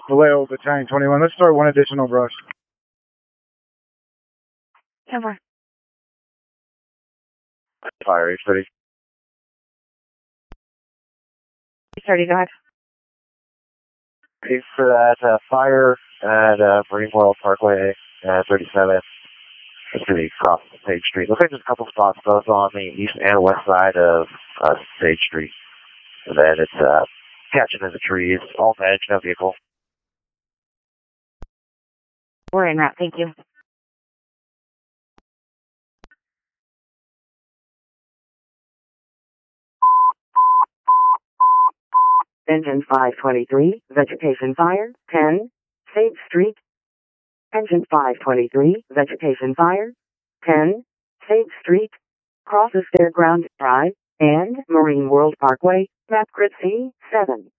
Vallejo Battalion 21. Let's start one additional brush. Over. Fire 830. 30, go ahead. Thanks for that. Fire at Marine World Parkway 37. It's going to be across Sage Street. Looks like there's a couple spots both on the east and west side of Sage Street. And then it's catching in the trees. All edge, no vehicle. We're en route, thank you. Engine 523, vegetation fire, 10, Sage Street. Engine 523, vegetation fire, 10, Sage Street. Crosses Fairground Drive and Marine World Parkway, map grid C7.